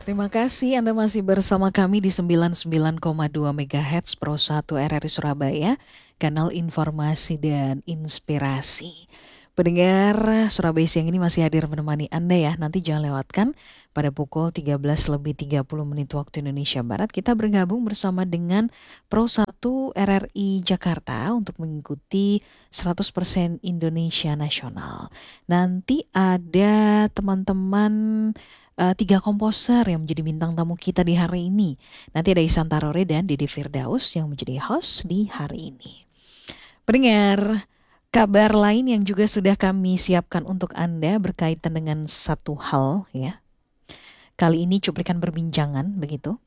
Terima kasih Anda masih bersama kami di 99,2 MHz Pro 1 RRI Surabaya, kanal informasi dan inspirasi. Pendengar Surabaya Siang ini masih hadir menemani Anda ya. Nanti jangan lewatkan pada pukul 13:30 waktu Indonesia Barat. Kita bergabung bersama dengan Pro 1 RRI Jakarta untuk mengikuti 100% Indonesia Nasional. Nanti ada teman-teman 3 komposer yang menjadi bintang tamu kita di hari ini. Nanti ada Ihsan Tarore dan Dede Firdaus yang menjadi host di hari ini. Pendengar, kabar lain yang juga sudah kami siapkan untuk Anda berkaitan dengan satu hal ya. Kali ini cuplikan perbincangan begitu.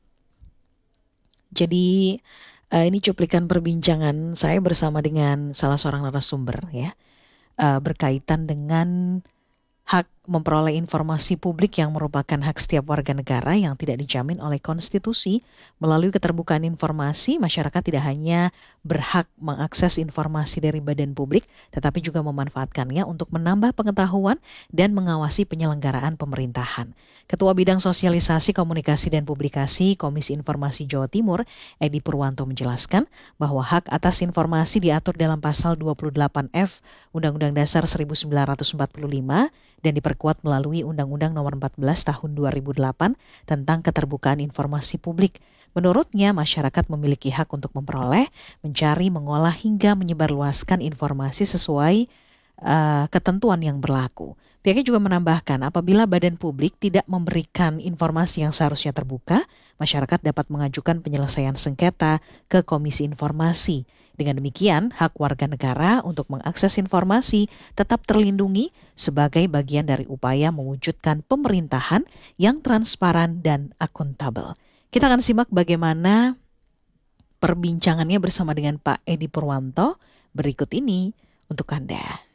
Jadi ini cuplikan perbincangan saya bersama dengan salah seorang narasumber ya. Berkaitan dengan hak memperoleh informasi publik yang merupakan hak setiap warga negara yang tidak dijamin oleh konstitusi. Melalui keterbukaan informasi, masyarakat tidak hanya berhak mengakses informasi dari badan publik, tetapi juga memanfaatkannya untuk menambah pengetahuan dan mengawasi penyelenggaraan pemerintahan. Ketua Bidang Sosialisasi, Komunikasi dan Publikasi Komisi Informasi Jawa Timur, Edi Purwanto menjelaskan bahwa hak atas informasi diatur dalam pasal 28F Undang-Undang Dasar 1945 dan diperkuat melalui Undang-Undang Nomor 14 Tahun 2008 tentang keterbukaan informasi publik. Menurutnya, masyarakat memiliki hak untuk memperoleh, mencari, mengolah hingga menyebarluaskan informasi sesuai ketentuan yang berlaku. Pihaknya juga menambahkan apabila badan publik tidak memberikan informasi yang seharusnya terbuka, masyarakat dapat mengajukan penyelesaian sengketa ke Komisi Informasi. Dengan demikian, hak warga negara untuk mengakses informasi tetap terlindungi sebagai bagian dari upaya mewujudkan pemerintahan yang transparan dan akuntabel. Kita akan simak bagaimana perbincangannya bersama dengan Pak Edi Purwanto berikut ini untuk Anda.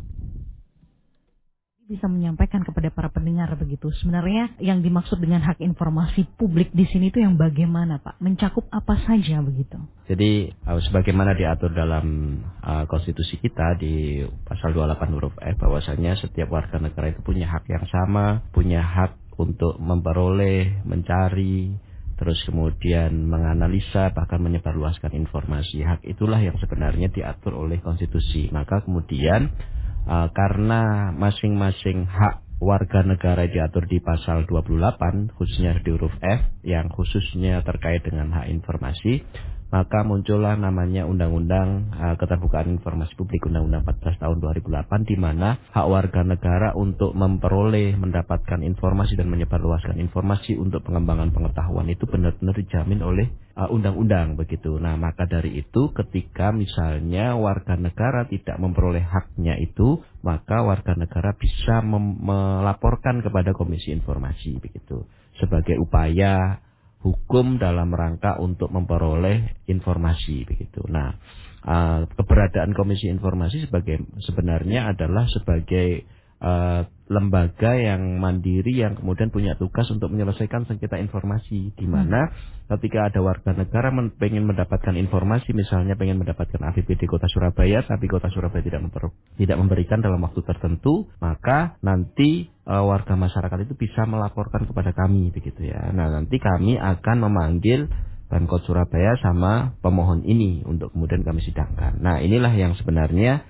Bisa menyampaikan kepada para pendengar begitu. Sebenarnya yang dimaksud dengan hak informasi publik di sini itu yang bagaimana, Pak? Mencakup apa saja begitu? Jadi sebagaimana diatur dalam konstitusi kita di pasal 28 huruf F, bahwasanya setiap warga negara itu punya hak yang sama, punya hak untuk memperoleh, mencari, terus kemudian menganalisa, bahkan menyebarluaskan informasi. Hak itulah yang sebenarnya diatur oleh konstitusi. Maka kemudian karena masing-masing hak warga negara diatur di pasal 28, khususnya di huruf F, yang khususnya terkait dengan hak informasi, maka muncullah namanya Undang-Undang Keterbukaan Informasi Publik, Undang-Undang 14 tahun 2008, di mana hak warga negara untuk memperoleh, mendapatkan informasi dan menyebarluaskan informasi untuk pengembangan pengetahuan itu benar-benar dijamin oleh undang-undang begitu. Nah, maka dari itu ketika misalnya warga negara tidak memperoleh haknya itu, maka warga negara bisa melaporkan kepada Komisi Informasi begitu, sebagai upaya hukum dalam rangka untuk memperoleh informasi begitu. Nah, keberadaan Komisi Informasi sebenarnya adalah sebagai lembaga yang mandiri yang kemudian punya tugas untuk menyelesaikan sengketa informasi, di mana ketika ada warga negara pengen mendapatkan informasi, misalnya pengen mendapatkan APBD Kota Surabaya, tapi Kota Surabaya tidak memberikan dalam waktu tertentu, maka nanti warga masyarakat itu bisa melaporkan kepada kami begitu ya. Nah, nanti kami akan memanggil Pemkot Surabaya sama pemohon ini untuk kemudian kami sidangkan. Nah, inilah yang sebenarnya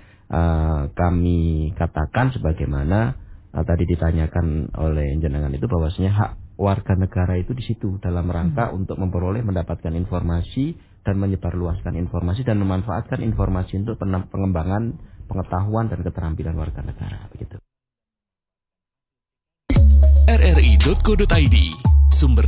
kami katakan sebagaimana tadi ditanyakan oleh jenengan itu, bahwasanya hak warga negara itu di situ dalam rangka untuk memperoleh, mendapatkan informasi dan menyebarluaskan informasi dan memanfaatkan informasi untuk pengembangan pengetahuan dan keterampilan warga negara begitu. rri.co.id, sumber